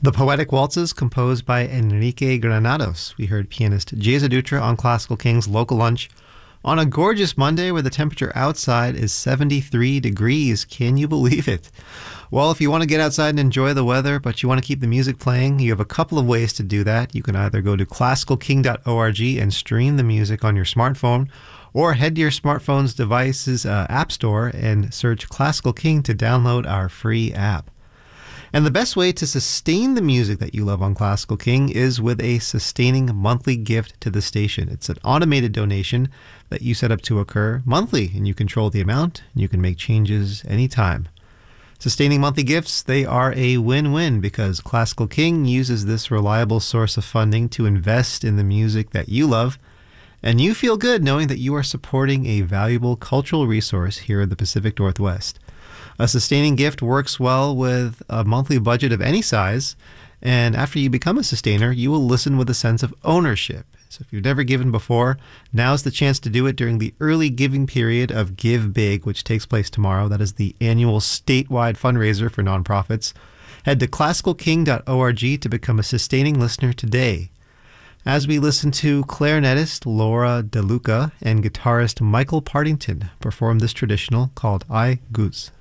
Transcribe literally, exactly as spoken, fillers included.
The Poetic Waltzes, composed by Enrique Granados. We heard pianist Jay Zadutra on Classical King's Local Lunch on a gorgeous Monday where the temperature outside is seventy-three degrees. Can you believe it? Well, if you want to get outside and enjoy the weather, but you want to keep the music playing, you have a couple of ways to do that. You can either go to classical king dot org and stream the music on your smartphone, or head to your smartphone's device's uh, app store and search Classical King to download our free app. And the best way to sustain the music that you love on Classical King is with a sustaining monthly gift to the station. It's an automated donation that you set up to occur monthly, and you control the amount, and you can make changes anytime. Sustaining monthly gifts, they are a win-win because Classical King uses this reliable source of funding to invest in the music that you love, and you feel good knowing that you are supporting a valuable cultural resource here in the Pacific Northwest. A sustaining gift works well with a monthly budget of any size, and after you become a sustainer, you will listen with a sense of ownership. So if you've never given before, now's the chance to do it during the early giving period of Give Big, which takes place tomorrow. That is the annual statewide fundraiser for nonprofits. Head to classical king dot org to become a sustaining listener today. As we listen to clarinetist Laura DeLuca and guitarist Michael Partington perform this traditional called I Goose.